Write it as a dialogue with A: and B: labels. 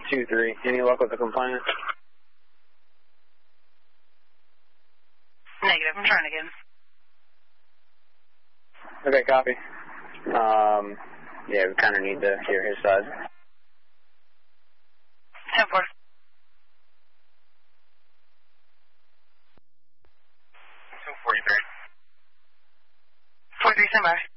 A: 2-3. Any luck with the complainant?
B: Negative. I'm trying again.
A: Okay, copy. Yeah, we kind of need to hear his side.
B: 10-4. 43. 43, stand by.